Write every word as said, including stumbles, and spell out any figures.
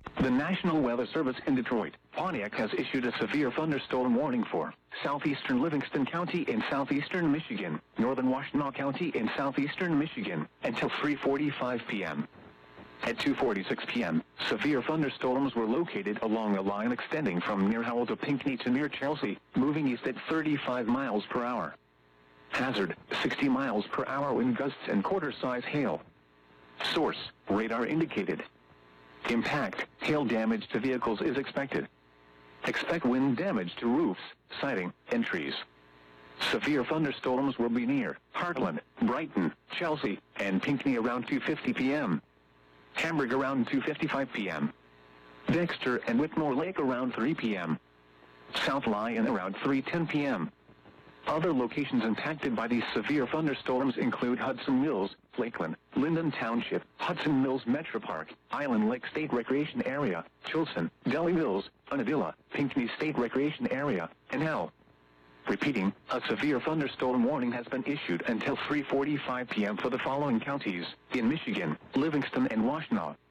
The National Weather Service in Detroit, Pontiac has issued a severe thunderstorm warning for southeastern Livingston County in southeastern Michigan, northern Washtenaw County in southeastern Michigan, until three forty-five p m At two forty-six p m, severe thunderstorms were located along a line extending from near Howell to Pinckney to near Chelsea, moving east at thirty-five miles per hour. Hazard, sixty miles per hour wind gusts and quarter-size hail. Source, radar indicated. Impact, hail damage to vehicles is expected. Expect wind damage to roofs, siding, and trees. Severe thunderstorms will be near Heartland, Brighton, Chelsea, and Pinckney around two fifty p m Hamburg around two fifty-five p m Dexter and Whitmore Lake around three p m South Lyon around three ten p m Other locations impacted by these severe thunderstorms include Hudson Mills, Lakeland, Linden Township, Hudson Mills Metro Park, Island Lake State Recreation Area, Chilson, Delhi Mills, Unadilla, Pinckney State Recreation Area, and Hell. Repeating, a severe thunderstorm warning has been issued until three forty-five p m for the following counties: in Michigan, Livingston and Washtenaw,